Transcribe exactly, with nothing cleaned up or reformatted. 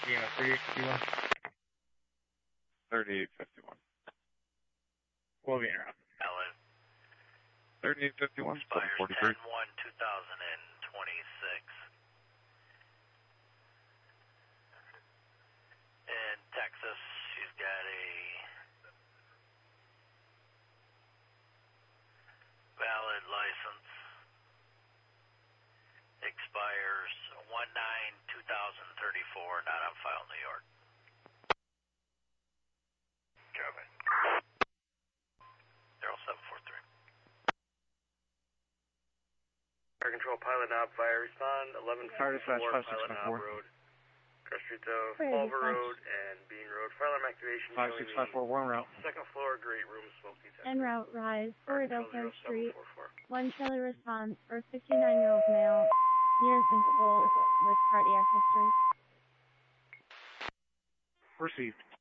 Yeah, thirty-eight fifty-one. thirty-eight fifty-one. We'll be around. Alan. thirty-eight fifty-one, seven Expires forty-three. ten one two thousand twenty-six. In Texas, she's got a valid license. Expires one nine two thousand thirty-four, not on file in New York. Kevin. zero seven four three. Fire control, pilot knob, fire respond, eleven fifty-four, pilot knob road, Castrito, Culver Road, and Bean Road. Fire alarm activation. five six five four, one route. Second floor, great room, smoke detector. En route, rise, forward Oakland Street. zero seven four four. One trailer response for fifty-nine-year-old male, near visible with cardiac history. Received.